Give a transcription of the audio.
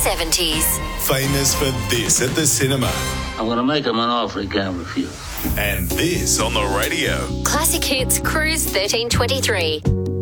70s. Famous for this at the cinema. I'm going to make him an offer he can't refuse. And this on the radio. Classic Hits Cruise 1323.